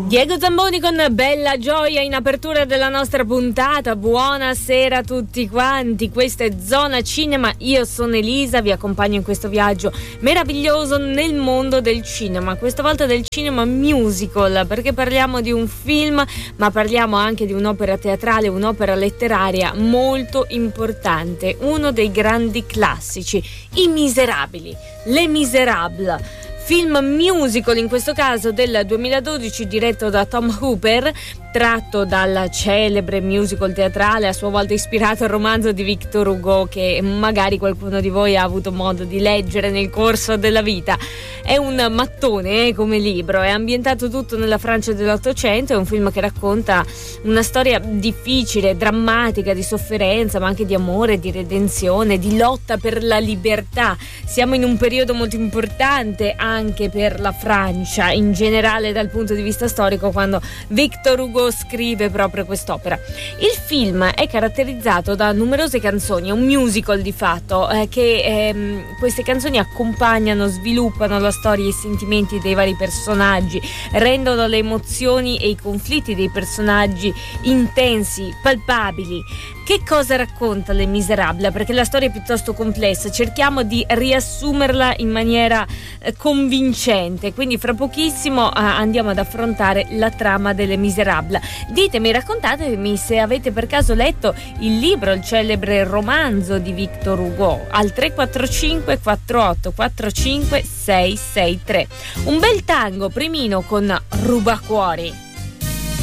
Diego Zamboni con Bella Gioia in apertura della nostra puntata. Buonasera a tutti quanti, questa è Zona Cinema, io sono Elisa, vi accompagno in questo viaggio meraviglioso nel mondo del cinema, questa volta del cinema musical, perché parliamo di un film ma parliamo anche di un'opera teatrale, un'opera letteraria molto importante, uno dei grandi classici, I Miserabili, Les Misérables. Film musical, in questo caso del 2012, diretto da Tom Hooper, tratto dal celebre musical teatrale a sua volta ispirato al romanzo di Victor Hugo, che magari qualcuno di voi ha avuto modo di leggere nel corso della vita. È un mattone come libro, è ambientato tutto nella Francia dell'Ottocento, è un film che racconta una storia difficile, drammatica, di sofferenza, ma anche di amore, di redenzione, di lotta per la libertà. Siamo in un periodo molto importante anche per la Francia in generale dal punto di vista storico, quando Victor Hugo scrive proprio quest'opera. Il film è caratterizzato da numerose canzoni, è un musical di fatto, queste canzoni accompagnano, sviluppano la storia e i sentimenti dei vari personaggi, rendono le emozioni e i conflitti dei personaggi intensi, palpabili. Che cosa racconta Les Misérables? Perché la storia è piuttosto complessa, cerchiamo di riassumerla in maniera convincente, quindi fra pochissimo andiamo ad affrontare la trama delle Misérables. Ditemi, raccontatemi se avete per caso letto il libro, il celebre romanzo di Victor Hugo, al 345 48 45 663. Un bel tango primino con Rubacuori.